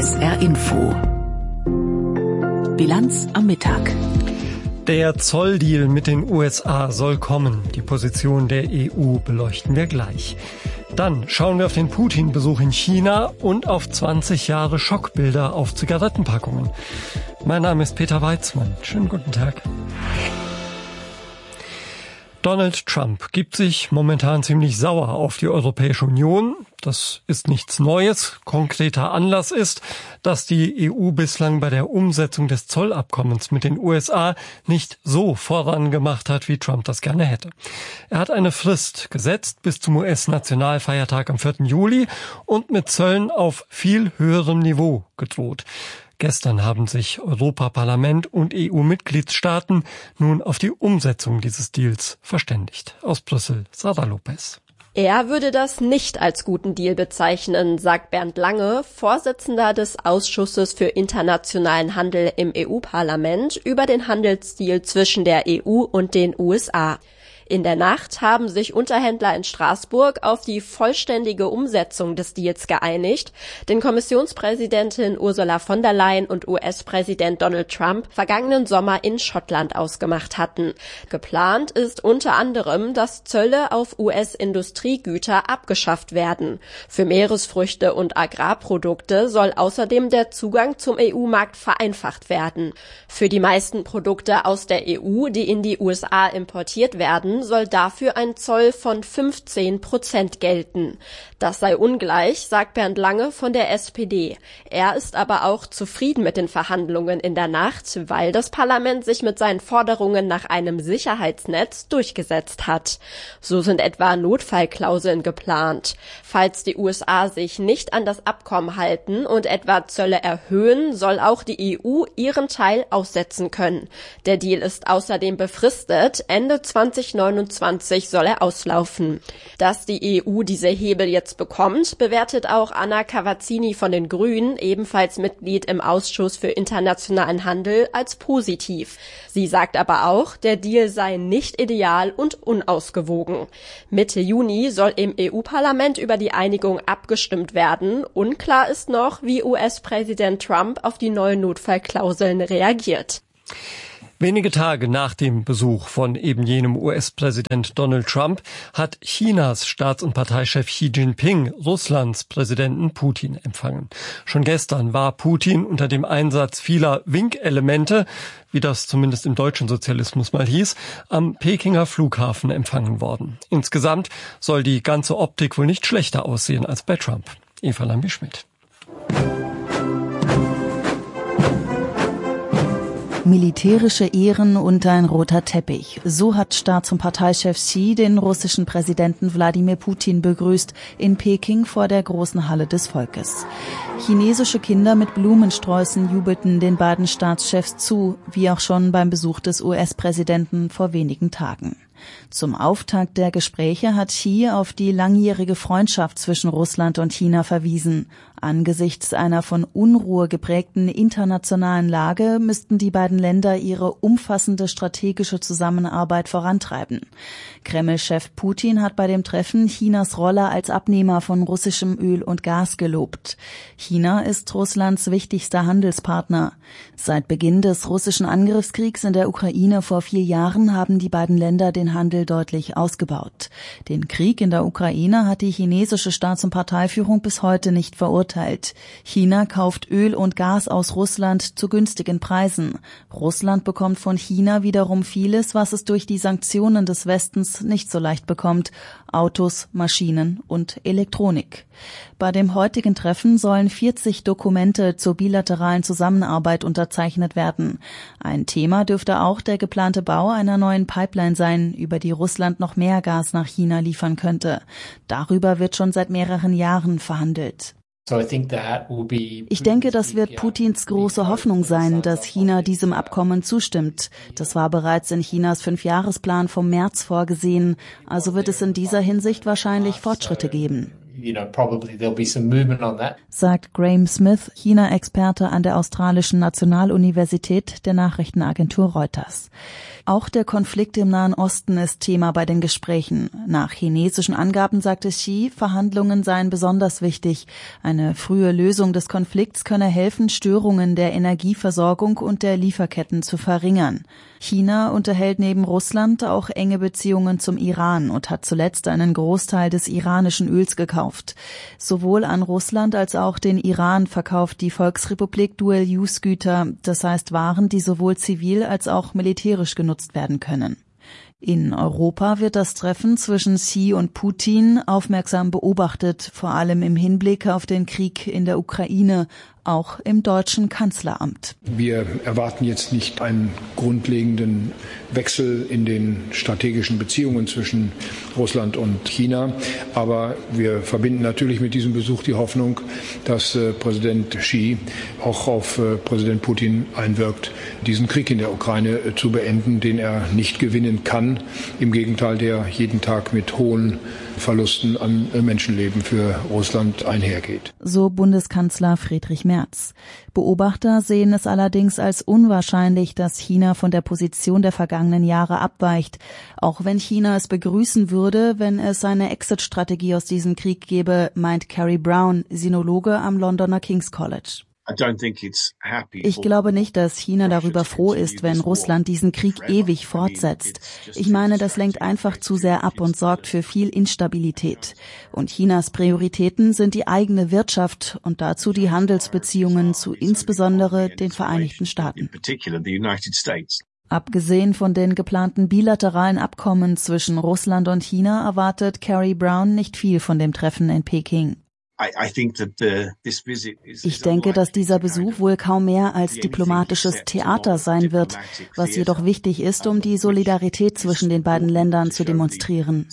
SR Info. Bilanz am Mittag. Der Zolldeal mit den USA soll kommen. Die Position der EU beleuchten wir gleich. Dann schauen wir auf den Putin-Besuch in China und auf 20 Jahre Schockbilder auf Zigarettenpackungen. Mein Name ist Peter Weizmann. Schönen guten Tag. Donald Trump gibt sich momentan ziemlich sauer auf die Europäische Union. Das ist nichts Neues. Konkreter Anlass ist, dass die EU bislang bei der Umsetzung des Zollabkommens mit den USA nicht so vorangemacht hat, wie Trump das gerne hätte. Er hat eine Frist gesetzt bis zum US-Nationalfeiertag am 4. Juli und mit Zöllen auf viel höherem Niveau gedroht. Gestern haben sich Europaparlament und EU-Mitgliedstaaten nun auf die Umsetzung dieses Deals verständigt. Aus Brüssel, Sara Lopez. Er würde das nicht als guten Deal bezeichnen, sagt Bernd Lange, Vorsitzender des Ausschusses für internationalen Handel im EU-Parlament, über den Handelsdeal zwischen der EU und den USA. In der Nacht haben sich Unterhändler in Straßburg auf die vollständige Umsetzung des Deals geeinigt, den Kommissionspräsidentin Ursula von der Leyen und US-Präsident Donald Trump vergangenen Sommer in Schottland ausgemacht hatten. Geplant ist unter anderem, dass Zölle auf US-Industriegüter abgeschafft werden. Für Meeresfrüchte und Agrarprodukte soll außerdem der Zugang zum EU-Markt vereinfacht werden. Für die meisten Produkte aus der EU, die in die USA importiert werden, soll dafür ein Zoll von 15% gelten. Das sei ungleich, sagt Bernd Lange von der SPD. Er ist aber auch zufrieden mit den Verhandlungen in der Nacht, weil das Parlament sich mit seinen Forderungen nach einem Sicherheitsnetz durchgesetzt hat. So sind etwa Notfallklauseln geplant. Falls die USA sich nicht an das Abkommen halten und etwa Zölle erhöhen, soll auch die EU ihren Teil aussetzen können. Der Deal ist außerdem befristet. Ende 2029 soll er auslaufen. Dass die EU diese Hebel jetzt bekommt, bewertet auch Anna Cavazzini von den Grünen, ebenfalls Mitglied im Ausschuss für internationalen Handel, als positiv. Sie sagt aber auch, der Deal sei nicht ideal und unausgewogen. Mitte Juni soll im EU-Parlament über die Einigung abgestimmt werden. Unklar ist noch, wie US-Präsident Trump auf die neuen Notfallklauseln reagiert. Wenige Tage nach dem Besuch von eben jenem US-Präsident Donald Trump hat Chinas Staats- und Parteichef Xi Jinping Russlands Präsidenten Putin empfangen. Schon gestern war Putin unter dem Einsatz vieler Winkelemente, wie das zumindest im deutschen Sozialismus mal hieß, am Pekinger Flughafen empfangen worden. Insgesamt soll die ganze Optik wohl nicht schlechter aussehen als bei Trump. Eva Lambi-Schmidt. Militärische Ehren und ein roter Teppich. So hat Staats- und Parteichef Xi den russischen Präsidenten Wladimir Putin begrüßt in Peking vor der großen Halle des Volkes. Chinesische Kinder mit Blumensträußen jubelten den beiden Staatschefs zu, wie auch schon beim Besuch des US-Präsidenten vor wenigen Tagen. Zum Auftakt der Gespräche hat Xi auf die langjährige Freundschaft zwischen Russland und China verwiesen. Angesichts einer von Unruhe geprägten internationalen Lage müssten die beiden Länder ihre umfassende strategische Zusammenarbeit vorantreiben. Kreml-Chef Putin hat bei dem Treffen Chinas Rolle als Abnehmer von russischem Öl und Gas gelobt. China ist Russlands wichtigster Handelspartner. Seit Beginn des russischen Angriffskriegs in der Ukraine vor 4 Jahren haben die beiden Länder den Handel deutlich ausgebaut. Den Krieg in der Ukraine hat die chinesische Staats- und Parteiführung bis heute nicht verurteilt. China kauft Öl und Gas aus Russland zu günstigen Preisen. Russland bekommt von China wiederum vieles, was es durch die Sanktionen des Westens nicht so leicht bekommt: Autos, Maschinen und Elektronik. Bei dem heutigen Treffen sollen 40 Dokumente zur bilateralen Zusammenarbeit unterzeichnet werden. Ein Thema dürfte auch der geplante Bau einer neuen Pipeline sein, über die Russland noch mehr Gas nach China liefern könnte. Darüber wird schon seit mehreren Jahren verhandelt. Ich denke, das wird Putins große Hoffnung sein, dass China diesem Abkommen zustimmt. Das war bereits in Chinas 5-Jahresplan vom März vorgesehen, also wird es in dieser Hinsicht wahrscheinlich Fortschritte geben. Sagt Graham Smith, China-Experte an der australischen Nationaluniversität der Nachrichtenagentur Reuters. Auch der Konflikt im Nahen Osten ist Thema bei den Gesprächen. Nach chinesischen Angaben sagte Xi, Verhandlungen seien besonders wichtig. Eine frühe Lösung des Konflikts könne helfen, Störungen der Energieversorgung und der Lieferketten zu verringern. China unterhält neben Russland auch enge Beziehungen zum Iran und hat zuletzt einen Großteil des iranischen Öls gekauft. Sowohl an Russland als auch den Iran verkauft die Volksrepublik Dual-Use-Güter, das heißt Waren, die sowohl zivil als auch militärisch genutzt werden können. In Europa wird das Treffen zwischen Xi und Putin aufmerksam beobachtet, vor allem im Hinblick auf den Krieg in der Ukraine, auch im deutschen Kanzleramt. Wir erwarten jetzt nicht einen grundlegenden Wechsel in den strategischen Beziehungen zwischen Russland und China, aber wir verbinden natürlich mit diesem Besuch die Hoffnung, dass Präsident Xi auch auf Präsident Putin einwirkt, diesen Krieg in der Ukraine zu beenden, den er nicht gewinnen kann. Im Gegenteil, der jeden Tag mit hohen Verlusten an Menschenleben für Russland einhergeht. So Bundeskanzler Friedrich Merz. Beobachter sehen es allerdings als unwahrscheinlich, dass China von der Position der vergangenen Jahre abweicht. Auch wenn China es begrüßen würde, wenn es eine Exit-Strategie aus diesem Krieg gäbe, meint Carrie Brown, Sinologe am Londoner King's College. Ich glaube nicht, dass China darüber froh ist, wenn Russland diesen Krieg ewig fortsetzt. Ich meine, das lenkt einfach zu sehr ab und sorgt für viel Instabilität. Und Chinas Prioritäten sind die eigene Wirtschaft und dazu die Handelsbeziehungen zu insbesondere den Vereinigten Staaten. Abgesehen von den geplanten bilateralen Abkommen zwischen Russland und China erwartet Carrie Brown nicht viel von dem Treffen in Peking. Ich denke, dass dieser Besuch wohl kaum mehr als diplomatisches Theater sein wird, was jedoch wichtig ist, um die Solidarität zwischen den beiden Ländern zu demonstrieren.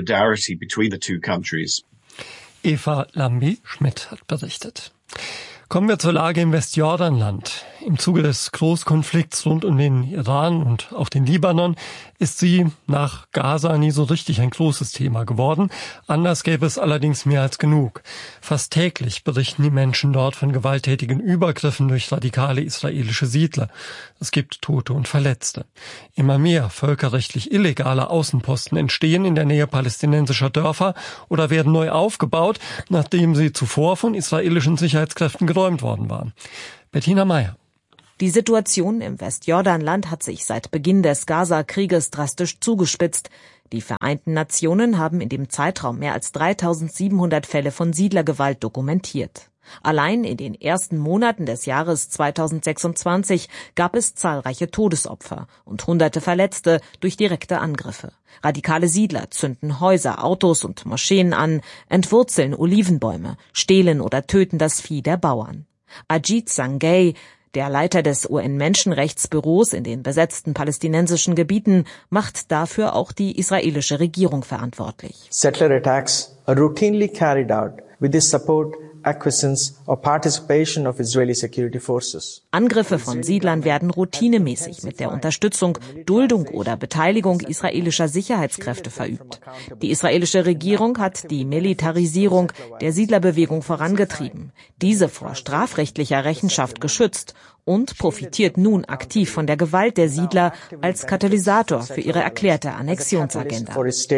Eva Lambi-Schmidt hat berichtet. Kommen wir zur Lage im Westjordanland. Im Zuge des Großkonflikts rund um den Iran und auch den Libanon ist sie nach Gaza nie so richtig ein großes Thema geworden. Anders gäbe es allerdings mehr als genug. Fast täglich berichten die Menschen dort von gewalttätigen Übergriffen durch radikale israelische Siedler. Es gibt Tote und Verletzte. Immer mehr völkerrechtlich illegale Außenposten entstehen in der Nähe palästinensischer Dörfer oder werden neu aufgebaut, nachdem sie zuvor von israelischen Sicherheitskräften geräumt worden waren. Bettina Meyer. Die Situation im Westjordanland hat sich seit Beginn des Gaza-Krieges drastisch zugespitzt. Die Vereinten Nationen haben in dem Zeitraum mehr als 3.700 Fälle von Siedlergewalt dokumentiert. Allein in den ersten Monaten des Jahres 2026 gab es zahlreiche Todesopfer und Hunderte Verletzte durch direkte Angriffe. Radikale Siedler zünden Häuser, Autos und Moscheen an, entwurzeln Olivenbäume, stehlen oder töten das Vieh der Bauern. Ajit Sangay, der Leiter des UN-Menschenrechtsbüros in den besetzten palästinensischen Gebieten, macht dafür auch die israelische Regierung verantwortlich. Settler attacks are routinely carried out with the support, acquiescence or participation of Israeli security forces. Angriffe von Siedlern werden routinemäßig mit der Unterstützung, Duldung oder Beteiligung israelischer Sicherheitskräfte verübt. Die israelische Regierung hat die Militarisierung der Siedlerbewegung vorangetrieben, diese vor strafrechtlicher Rechenschaft geschützt und profitiert nun aktiv von der Gewalt der Siedler als Katalysator für ihre erklärte Annexionsagenda.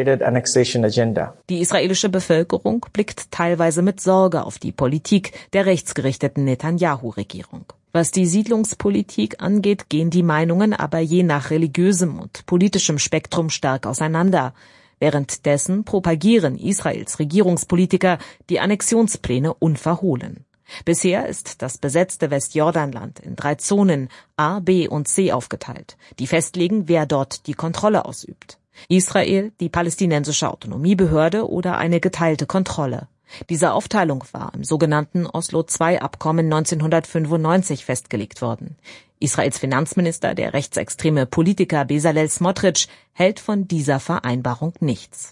Die israelische Bevölkerung blickt teilweise mit Sorge auf die Politik der rechtsgerichteten Netanyahu-Regierung. Was die Siedlungspolitik angeht, gehen die Meinungen aber je nach religiösem und politischem Spektrum stark auseinander. Währenddessen propagieren Israels Regierungspolitiker die Annexionspläne unverhohlen. Bisher ist das besetzte Westjordanland in 3 Zonen A, B und C aufgeteilt, die festlegen, wer dort die Kontrolle ausübt. Israel, die palästinensische Autonomiebehörde oder eine geteilte Kontrolle. Diese Aufteilung war im sogenannten Oslo-II-Abkommen 1995 festgelegt worden. Israels Finanzminister, der rechtsextreme Politiker Bezalel Smotrich, hält von dieser Vereinbarung nichts.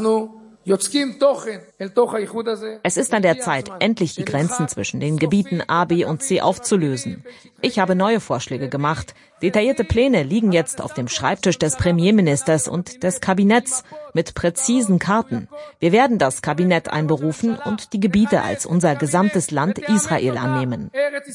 Es ist an der Zeit, endlich die Grenzen zwischen den Gebieten A, B und C aufzulösen. Ich habe neue Vorschläge gemacht. Detaillierte Pläne liegen jetzt auf dem Schreibtisch des Premierministers und des Kabinetts mit präzisen Karten. Wir werden das Kabinett einberufen und die Gebiete als unser gesamtes Land Israel annehmen.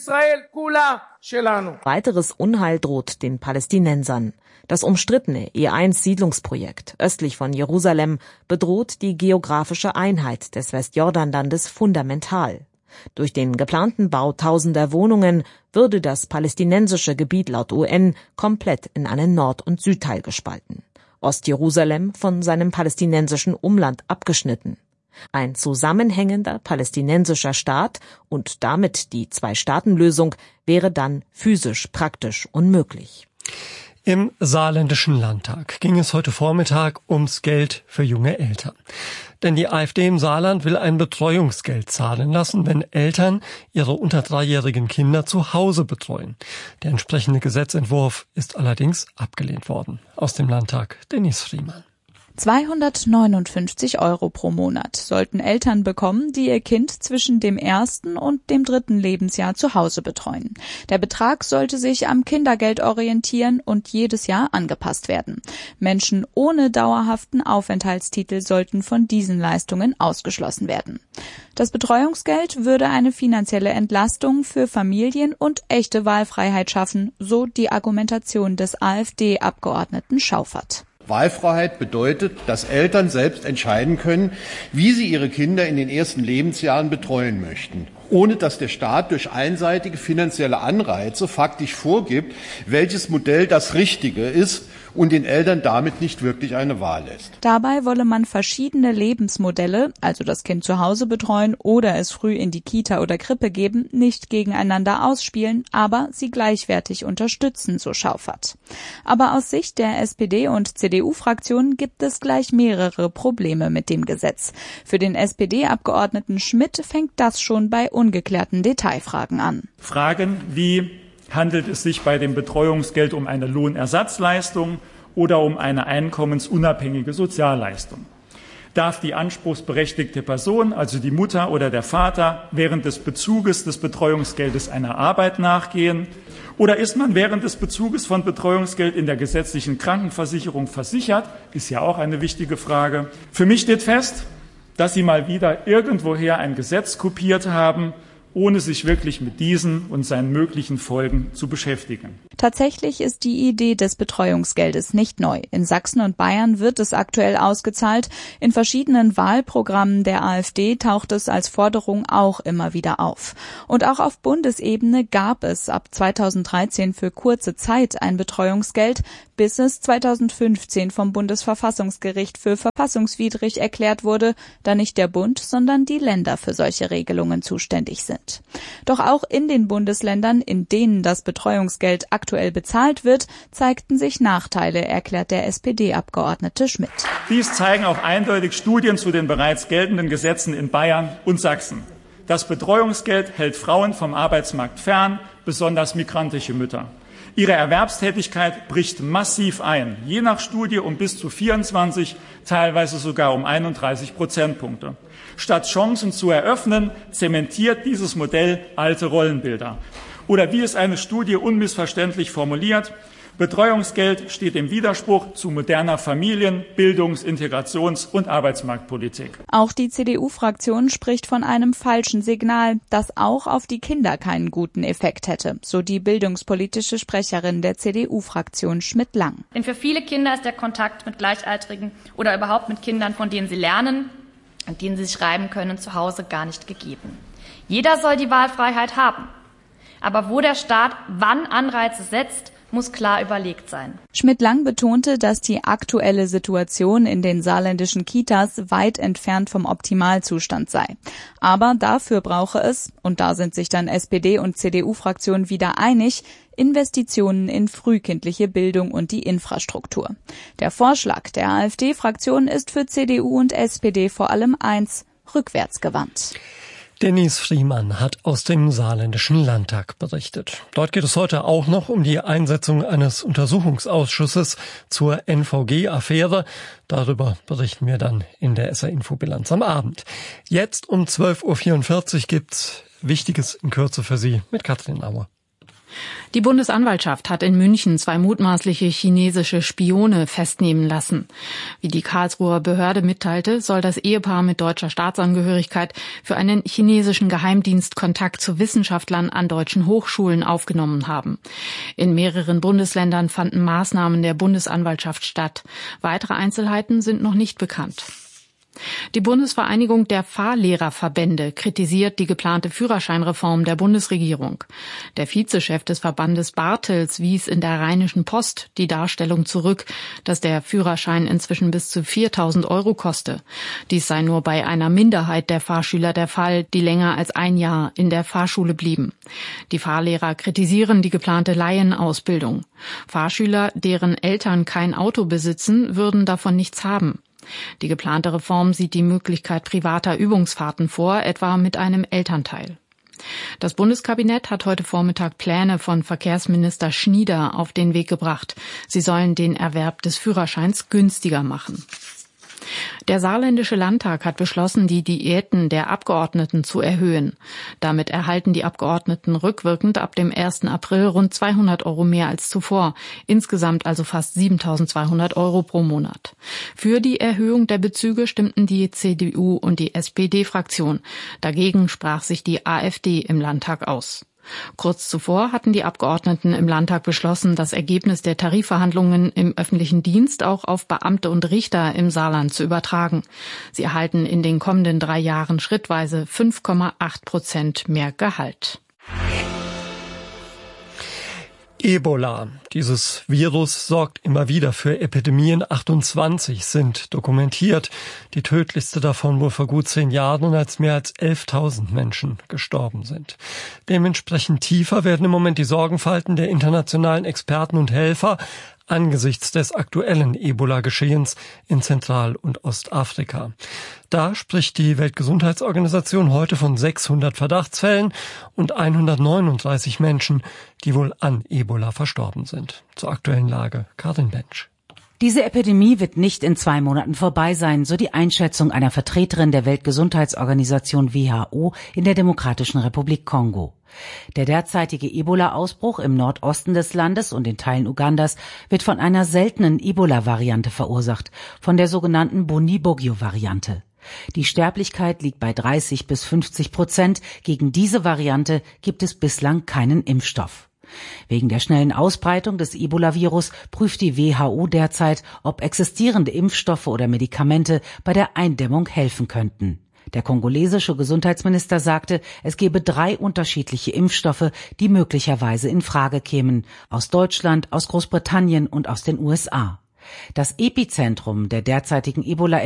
Weiteres Unheil droht den Palästinensern. Das umstrittene E1-Siedlungsprojekt östlich von Jerusalem bedroht die geografische Einheit des Westjordanlandes fundamental. Durch den geplanten Bau tausender Wohnungen würde das palästinensische Gebiet laut UN komplett in einen Nord- und Südteil gespalten. Ostjerusalem von seinem palästinensischen Umland abgeschnitten. Ein zusammenhängender palästinensischer Staat und damit die Zwei-Staaten-Lösung wäre dann physisch praktisch unmöglich. Im Saarländischen Landtag ging es heute Vormittag ums Geld für junge Eltern. Denn die AfD im Saarland will ein Betreuungsgeld zahlen lassen, wenn Eltern ihre unter 3-jährigen Kinder zu Hause betreuen. Der entsprechende Gesetzentwurf ist allerdings abgelehnt worden. Aus dem Landtag Denise Friemann. 259 € pro Monat sollten Eltern bekommen, die ihr Kind zwischen dem 1. und dem 3. Lebensjahr zu Hause betreuen. Der Betrag sollte sich am Kindergeld orientieren und jedes Jahr angepasst werden. Menschen ohne dauerhaften Aufenthaltstitel sollten von diesen Leistungen ausgeschlossen werden. Das Betreuungsgeld würde eine finanzielle Entlastung für Familien und echte Wahlfreiheit schaffen, so die Argumentation des AfD-Abgeordneten Schaufert. Wahlfreiheit bedeutet, dass Eltern selbst entscheiden können, wie sie ihre Kinder in den ersten Lebensjahren betreuen möchten, ohne dass der Staat durch einseitige finanzielle Anreize faktisch vorgibt, welches Modell das Richtige ist und den Eltern damit nicht wirklich eine Wahl lässt. Dabei wolle man verschiedene Lebensmodelle, also das Kind zu Hause betreuen oder es früh in die Kita oder Krippe geben, nicht gegeneinander ausspielen, aber sie gleichwertig unterstützen, so Schaufert. Aber aus Sicht der SPD- und CDU-Fraktion gibt es gleich mehrere Probleme mit dem Gesetz. Für den SPD-Abgeordneten Schmidt fängt das schon bei ungeklärten Detailfragen an. Fragen wie: Handelt es sich bei dem Betreuungsgeld um eine Lohnersatzleistung oder um eine einkommensunabhängige Sozialleistung? Darf die anspruchsberechtigte Person, also die Mutter oder der Vater, während des Bezuges des Betreuungsgeldes einer Arbeit nachgehen? Oder ist man während des Bezuges von Betreuungsgeld in der gesetzlichen Krankenversicherung versichert? Ist ja auch eine wichtige Frage. Für mich steht fest, dass Sie mal wieder irgendwoher ein Gesetz kopiert haben, ohne sich wirklich mit diesen und seinen möglichen Folgen zu beschäftigen. Tatsächlich ist die Idee des Betreuungsgeldes nicht neu. In Sachsen und Bayern wird es aktuell ausgezahlt. In verschiedenen Wahlprogrammen der AfD taucht es als Forderung auch immer wieder auf. Und auch auf Bundesebene gab es ab 2013 für kurze Zeit ein Betreuungsgeld, bis es 2015 vom Bundesverfassungsgericht für verfassungswidrig erklärt wurde, da nicht der Bund, sondern die Länder für solche Regelungen zuständig sind. Doch auch in den Bundesländern, in denen das Betreuungsgeld aktuell bezahlt wird, zeigten sich Nachteile, erklärt der SPD-Abgeordnete Schmidt. Dies zeigen auch eindeutig Studien zu den bereits geltenden Gesetzen in Bayern und Sachsen. Das Betreuungsgeld hält Frauen vom Arbeitsmarkt fern, besonders migrantische Mütter. Ihre Erwerbstätigkeit bricht massiv ein, je nach Studie um bis zu 24, teilweise sogar um 31 Prozentpunkte. Statt Chancen zu eröffnen, zementiert dieses Modell alte Rollenbilder. Oder wie es eine Studie unmissverständlich formuliert: Betreuungsgeld steht im Widerspruch zu moderner Familien-, Bildungs-, Integrations- und Arbeitsmarktpolitik. Auch die CDU-Fraktion spricht von einem falschen Signal, das auch auf die Kinder keinen guten Effekt hätte, so die bildungspolitische Sprecherin der CDU-Fraktion Schmidt-Lang. Denn für viele Kinder ist der Kontakt mit Gleichaltrigen oder überhaupt mit Kindern, von denen sie lernen und denen sie sich schreiben können, zu Hause gar nicht gegeben. Jeder soll die Wahlfreiheit haben. Aber wo der Staat wann Anreize setzt, muss klar überlegt sein. Schmidt-Lang betonte, dass die aktuelle Situation in den saarländischen Kitas weit entfernt vom Optimalzustand sei. Aber dafür brauche es, und da sind sich dann SPD- und CDU-Fraktionen wieder einig, Investitionen in frühkindliche Bildung und die Infrastruktur. Der Vorschlag der AfD-Fraktion ist für CDU und SPD vor allem eins: rückwärtsgewandt. Denise Friemann hat aus dem Saarländischen Landtag berichtet. Dort geht es heute auch noch um die Einsetzung eines Untersuchungsausschusses zur NVG-Affäre. Darüber berichten wir dann in der SR-Info-Bilanz am Abend. Jetzt um 12.44 Uhr gibt's Wichtiges in Kürze für Sie mit Katrin Auer. Die Bundesanwaltschaft hat in München 2 mutmaßliche chinesische Spione festnehmen lassen. Wie die Karlsruher Behörde mitteilte, soll das Ehepaar mit deutscher Staatsangehörigkeit für einen chinesischen Geheimdienst Kontakt zu Wissenschaftlern an deutschen Hochschulen aufgenommen haben. In mehreren Bundesländern fanden Maßnahmen der Bundesanwaltschaft statt. Weitere Einzelheiten sind noch nicht bekannt. Die Bundesvereinigung der Fahrlehrerverbände kritisiert die geplante Führerscheinreform der Bundesregierung. Der Vizechef des Verbandes Bartels wies in der Rheinischen Post die Darstellung zurück, dass der Führerschein inzwischen bis zu 4.000 € koste. Dies sei nur bei einer Minderheit der Fahrschüler der Fall, die länger als 1 Jahr in der Fahrschule blieben. Die Fahrlehrer kritisieren die geplante Laienausbildung. Fahrschüler, deren Eltern kein Auto besitzen, würden davon nichts haben. Die geplante Reform sieht die Möglichkeit privater Übungsfahrten vor, etwa mit einem Elternteil. Das Bundeskabinett hat heute Vormittag Pläne von Verkehrsminister Schnieder auf den Weg gebracht. Sie sollen den Erwerb des Führerscheins günstiger machen. Der Saarländische Landtag hat beschlossen, die Diäten der Abgeordneten zu erhöhen. Damit erhalten die Abgeordneten rückwirkend ab dem 1. April rund 200 € mehr als zuvor. Insgesamt also fast 7.200 € pro Monat. Für die Erhöhung der Bezüge stimmten die CDU und die SPD-Fraktion. Dagegen sprach sich die AfD im Landtag aus. Kurz zuvor hatten die Abgeordneten im Landtag beschlossen, das Ergebnis der Tarifverhandlungen im öffentlichen Dienst auch auf Beamte und Richter im Saarland zu übertragen. Sie erhalten in den kommenden 3 Jahren schrittweise 5,8% mehr Gehalt. Ebola. Dieses Virus sorgt immer wieder für Epidemien. 28 sind dokumentiert. Die tödlichste davon wohl vor gut 10 Jahren, als mehr als 11.000 Menschen gestorben sind. Dementsprechend tiefer werden im Moment die Sorgenfalten der internationalen Experten und Helfer angesichts des aktuellen Ebola-Geschehens in Zentral- und Ostafrika. Da spricht die Weltgesundheitsorganisation heute von 600 Verdachtsfällen und 139 Menschen, die wohl an Ebola verstorben sind. Zur aktuellen Lage Karin Bensch. Diese Epidemie wird nicht in 2 Monaten vorbei sein, so die Einschätzung einer Vertreterin der Weltgesundheitsorganisation WHO in der Demokratischen Republik Kongo. Der derzeitige Ebola-Ausbruch im Nordosten des Landes und in Teilen Ugandas wird von einer seltenen Ebola-Variante verursacht, von der sogenannten Bundibugyo-Variante. Die Sterblichkeit liegt bei 30-50%. Gegen diese Variante gibt es bislang keinen Impfstoff. Wegen der schnellen Ausbreitung des Ebola-Virus prüft die WHO derzeit, ob existierende Impfstoffe oder Medikamente bei der Eindämmung helfen könnten. Der kongolesische Gesundheitsminister sagte, es gebe 3 unterschiedliche Impfstoffe, die möglicherweise in Frage kämen, aus Deutschland, aus Großbritannien und aus den USA. Das Epizentrum der derzeitigen Ebola